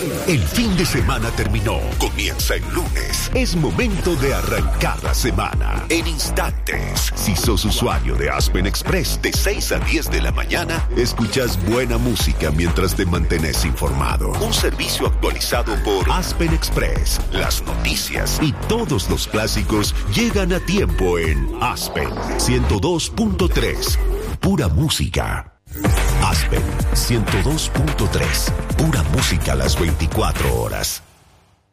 El fin de semana terminó. Comienza el lunes. Es momento de arrancar la semana. En instantes. Si sos usuario de Aspen Express, de 6 a 10 de la mañana, escuchas buena música mientras te mantenés informado. Un servicio actualizado por Aspen Express. Las noticias y todos los clásicos llegan a tiempo en Aspen 102.3. Pura música. Aspen 102.3. Pura música a las 24 horas.